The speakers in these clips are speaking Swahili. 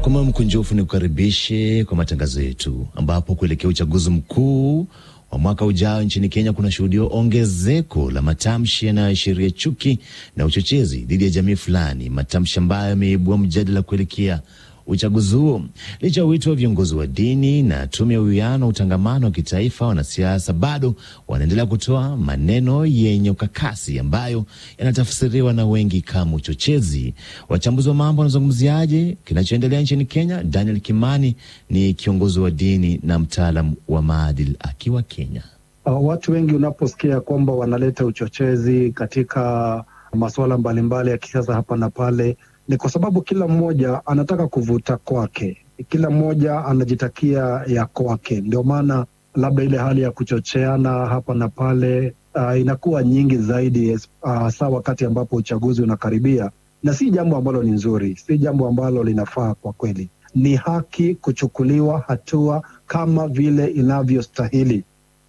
Kwa moyo mkunjufu ni kukaribishe kwa matangazo yetu, ambapo kuelekea uchaguzi mkuu wa mwaka ujao nchini Kenya kuna shuhudia ongezeko la matamshi yanayoashiria chuki na uchochezi dhidi ya jamii fulani, matamshi ambayo yameibua mjadala kuelekea uchaguzi huo. Licha ya wito wa viongozi wa dini na tume ya uwiano wa utangamano wa kitaifa, wanasiasa bado wanaendelea kutoa maneno yenye ukakasi ambayo yanatafsiriwa na wengi kama uchochezi. Wachambuzi wa mambo wanazungumziaje kinachoendelea nchini Kenya? Daniel Kimani ni kiongozi wa dini na mtaalam wa maadili akiwa Kenya. Watu wengi unaposikia kwamba wanaleta uchochezi katika masuala mbalimbali ya kisiasa hapa na pale, ni kwa sababu kila mmoja anataka kuvuta kwake, kila mmoja anajitakia ya kwake. Ndio maana labda ile hali ya kuchocheana hapa na pale inakuwa nyingi zaidi, saa wakati ambapo uchaguzi unakaribia, na si jambo ambalo ni nzuri, si jambo ambalo linafaa kwa kweli. Ni haki kuchukuliwa hatua kama vile inavyostahili.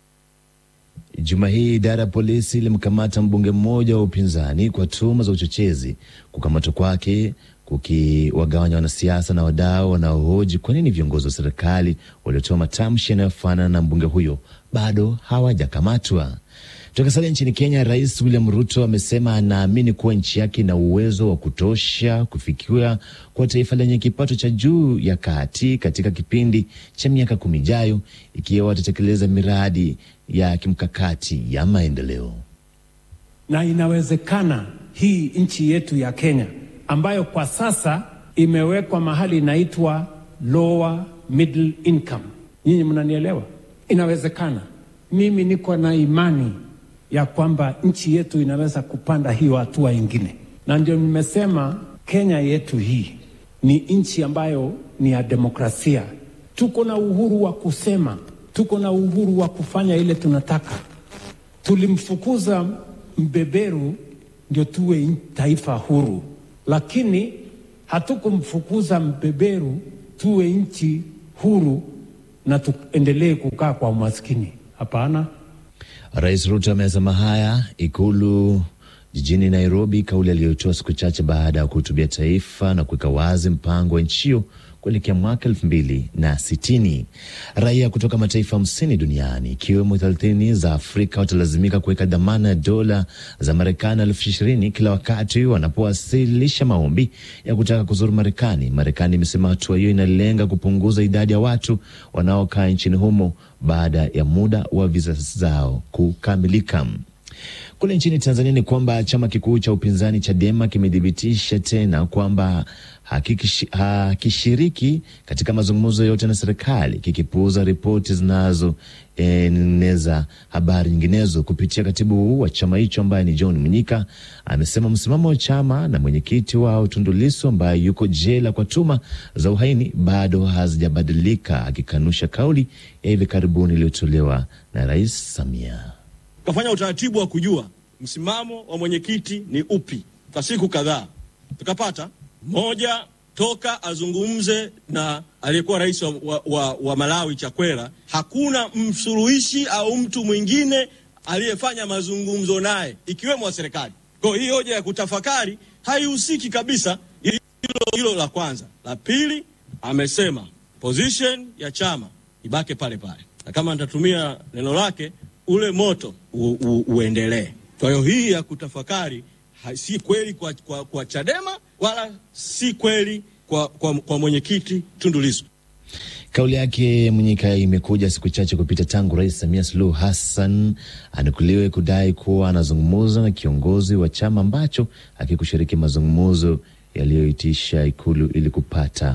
Juma hii idara ya polisi ilimkamata mbunge mmoja wa upinzani kwa tuhuma za uchochezi. Kukamatwa kwake kukiwagawanya wanasiasa na wadau wanaohoji kwa nini viongozi wa serikali waliotoa matamshi yanayofanana na mbunge huyo bado hawajakamatwa. Tukisalia nchini Kenya, Rais William Ruto amesema anaamini kuwa nchi yake ina uwezo wa kutosha kufikiwa kwa taifa lenye kipato cha juu ya kati katika kipindi cha miaka 10 ijayo, ikiwa watatekeleza miradi ya kimkakati ya maendeleo. Na inawezekana hii nchi yetu ya Kenya ambayo kwa sasa imewekwa mahali inaitwa lower middle income. Nyinyi mnanielewa? Inawezekana. Mimi niko na imani ya kwamba nchi yetu inaweza kupanda hiyo hatua ingine. Na ndio nimesema Kenya yetu hii ni nchi ambayo ni ya demokrasia. Tuko na uhuru wa kusema, tuko na uhuru wa kufanya ile tunataka. Tulimfukuza mbeberu ndio tuwe taifa huru, lakini hatukumfukuza mbeberu tuwe nchi huru na tuendelee kukaa kwa umaskini. Hapana. Rais Ruto amesema haya Ikulu jijini Nairobi, kauli aliyotoa siku chache baada ya kuhutubia taifa na kuweka wazi mpango wa nchi hiyo kuelekea mwaka 2060. Raia kutoka mataifa 50 duniani ikiwemo 30 za Afrika watalazimika kuweka dhamana ya dola za Marekani 20,000 kila wakati wanapowasilisha maombi ya kutaka kuzuru Marekani. Marekani imesema hatua hiyo inalenga kupunguza idadi ya watu wanaokaa nchini humo baada ya muda wa visa zao kukamilika. Kule nchini Tanzania ni kwamba chama kikuu cha upinzani Chadema kimedhibitisha tena kwamba hakishiriki katika mazungumzo yote na serikali, kikipuuza ripoti zinazoeneza habari nyinginezo. Kupitia katibu wa chama hicho ambaye ni John Mnyika, amesema msimamo wa chama na mwenyekiti wao Tundu Lissu ambaye yuko jela kwa tuhuma za uhaini bado hazijabadilika, akikanusha kauli ya hivi karibuni iliyotolewa na Rais Samia. Tukafanya utaratibu wa kujua msimamo wa mwenyekiti ni upi. Kwa siku kadhaa tukapata mmoja toka azungumze na aliyekuwa rais wa Malawi Chakwera, hakuna msuluhishi au mtu mwingine aliyefanya mazungumzo naye ikiwemo wa serikali. Kwa hiyo hoja ya kutafakari haihusiki kabisa. Hilo la kwanza. La pili, amesema position ya chama ibaki pale pale, na kama nitatumia neno lake, ule moto uendelee. Kwa hiyo hii ya kutafakari si kweli kwa Chadema wala si kweli kwa mwenyekiti Tundu Lissu. Kauli yake Mnyika imekuja siku chache kupita tangu Rais Samia Suluhu Hassan anukuliwe kudai kuwa anazungumza na kiongozi wa chama ambacho hakikushiriki mazungumzo yaliyoitisha Ikulu ili kupata